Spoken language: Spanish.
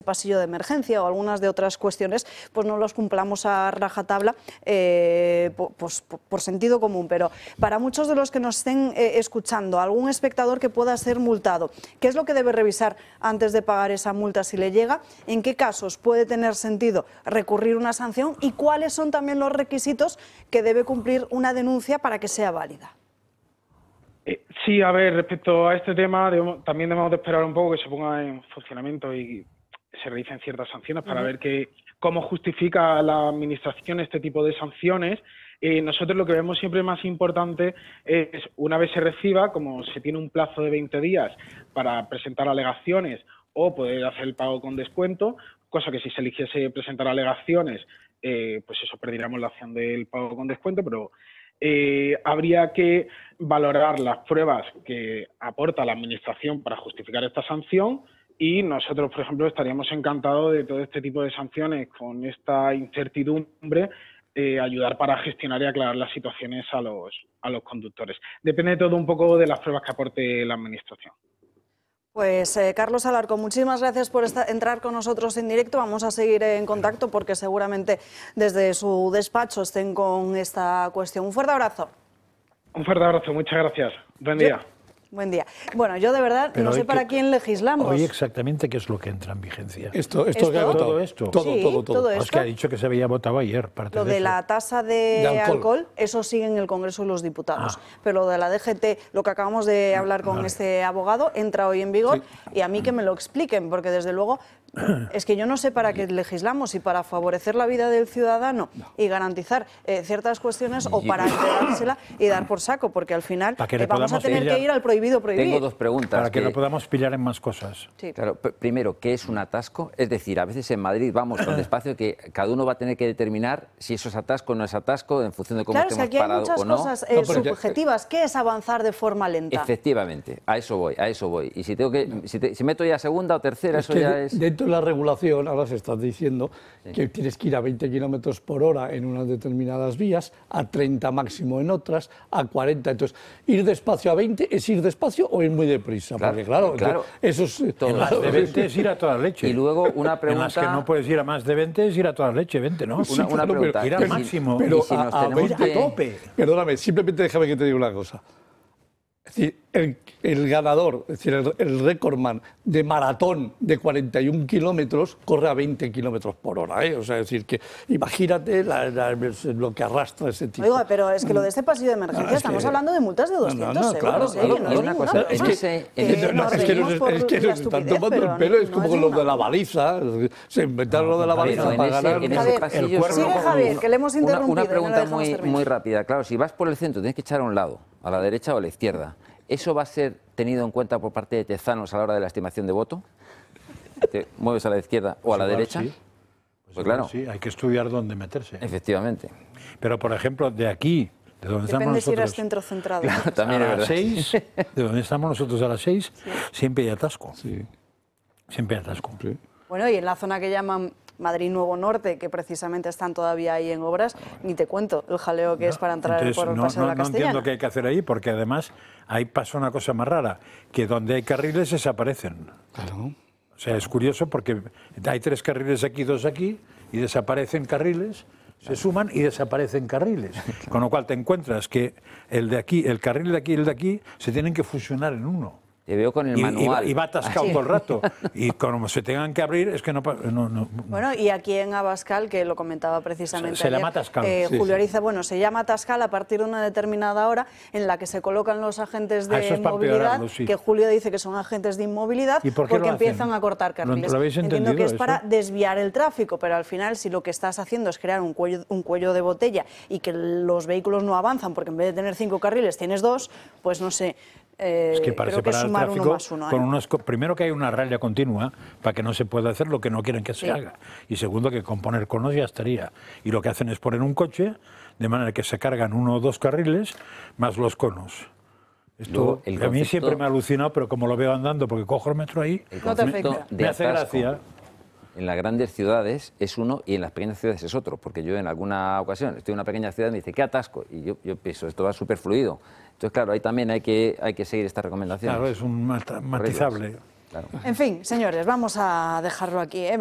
pasillo de emergencia o algunas de otras cuestiones, pues no los cumplamos a rajatabla pues, por sentido común. Pero para muchos de los que nos estén escuchando, algún espectador que pueda ser multado, ¿qué es lo que debe revisar antes de pagar esa multa si le llega? ¿En qué casos puede tener sentido recurrir una sanción? ¿Y cuáles son también los requisitos que debe cumplir una denuncia para que sea válida? Sí, a ver, respecto a este tema, también debemos de esperar un poco que se ponga en funcionamiento y se realicen ciertas sanciones para ver cómo justifica la Administración este tipo de sanciones. Nosotros lo que vemos siempre más importante es, una vez se reciba, como se tiene un plazo de 20 días para presentar alegaciones o poder hacer el pago con descuento, cosa que si se eligiese presentar alegaciones, pues eso, perderíamos la opción del pago con descuento, pero habría que valorar las pruebas que aporta la Administración para justificar esta sanción. Y nosotros, por ejemplo, estaríamos encantados de todo este tipo de sanciones con esta incertidumbre, ayudar para gestionar y aclarar las situaciones a los conductores. Depende todo un poco de las pruebas que aporte la Administración. Pues Carlos Alarco, muchísimas gracias por entrar con nosotros en directo. Vamos a seguir en contacto porque seguramente desde su despacho estén con esta cuestión. Un fuerte abrazo. Un fuerte abrazo, muchas gracias. Buen día. Buen día. Bueno, yo de verdad no sé para quién legislamos. Hoy exactamente qué es lo que entra en vigencia. Esto que ha votado. Todo esto. Todo esto. Es que ha dicho que se había votado ayer. Lo de la tasa de alcohol, eso sigue en el Congreso de los Diputados. Pero lo de la DGT, lo que acabamos de hablar con este abogado, entra hoy en vigor y a mí que me lo expliquen, porque desde luego es que yo no sé para qué legislamos, si para favorecer la vida del ciudadano y garantizar ciertas cuestiones o para entregársela y dar por saco, porque al final vamos a tener que ir al prohibido prohibir. Tengo dos preguntas. Para que lo podamos pillar en más cosas. Sí. Claro, primero, ¿qué es un atasco? Es decir, a veces en Madrid vamos tan despacio que cada uno va a tener que determinar si eso es atasco o no es atasco en función de cómo estemos parados o no. Claro, es que hay muchas cosas subjetivas. ¿Qué es avanzar de forma lenta? Efectivamente, a eso voy. Y si tengo que, si meto ya segunda o tercera, eso ya es... Dentro de la regulación, ahora se está diciendo que tienes que ir a 20 kilómetros por hora en unas determinadas vías, a 30 máximo en otras, a 40. Entonces, ir despacio a 20 es ir despacio o ir muy deprisa. Claro, porque claro. Eso es... En las de 20 es ir a toda leche. Y luego una pregunta... En las que no puedes ir a más de 20 es ir a toda leche, 20, ¿no? Una pregunta. Ir al máximo. Pero si nos a tenemos 20 que... tope. Perdóname, simplemente déjame que te diga una cosa. Es decir, el ganador, es decir, el récordman de maratón de 41 kilómetros corre a 20 kilómetros por hora. O sea, es decir, que imagínate lo que arrastra ese tipo. Oiga, pero es que lo de este pasillo de emergencia, estamos hablando de multas de 200 euros. Claro. Y una cosa, es que nos están tomando el pelo, es como con lo de la baliza. Se inventaron lo de la baliza para ganar. Sigue Javier, que le hemos interrumpido. Una pregunta muy rápida. Claro, si vas por el centro, tienes que echar a un lado, a la derecha o a la izquierda. ¿Eso va a ser tenido en cuenta por parte de Tezanos a la hora de la estimación de voto? ¿Te mueves a la izquierda o a la derecha? Sí. Pues claro. Sí, hay que estudiar dónde meterse. Efectivamente. Pero, por ejemplo, de aquí, de donde estamos Depende si nosotros... eres centro centrado. Claro, también a es las verdad. 6, de donde estamos nosotros a las 6, siempre hay atasco. Sí. Siempre hay atasco. Sí. Bueno, y en la zona que llaman Madrid Nuevo Norte, que precisamente están todavía ahí en obras, ni te cuento el jaleo que es para entrar por el Paseo de la Castellana. No entiendo qué hay que hacer ahí, porque además ahí pasa una cosa más rara, que donde hay carriles desaparecen. Claro. O sea, es curioso porque hay 3 carriles aquí, 2 aquí, y desaparecen carriles, se suman y desaparecen carriles. Con lo cual te encuentras que el de aquí, el carril de aquí y el de aquí se tienen que fusionar en uno. Te veo con el manual. Y va atascado todo el rato. Y como se tengan que abrir, es que no. Bueno, y aquí en Abascal, que lo comentaba precisamente se llama Tascal. Julio Ariza, bueno, se llama Tascal a partir de una determinada hora en la que se colocan los agentes de movilidad, que Julio dice que son agentes de inmovilidad, porque empiezan a cortar carriles. Entiendo que es para desviar el tráfico, pero al final, si lo que estás haciendo es crear un cuello de botella y que los vehículos no avanzan, porque en vez de tener 5 carriles tienes 2, pues no sé. Es que parece creo que para el tráfico, con primero que hay una raya continua para que no se pueda hacer lo que no quieren que se haga, y segundo que con poner conos ya estaría, y lo que hacen es poner un coche de manera que se cargan 1 o 2 carriles más los conos. Esto a mí siempre me ha alucinado, pero como lo veo andando porque cojo el metro ahí, me hace gracia. En las grandes ciudades es uno y en las pequeñas ciudades es otro, porque yo en alguna ocasión estoy en una pequeña ciudad y me dice, ¿qué atasco? Y yo pienso, esto va súper fluido. Entonces, claro, ahí también hay que seguir esta recomendación. Claro, es un matizable. Claro. En fin, señores, vamos a dejarlo aquí, ¿eh?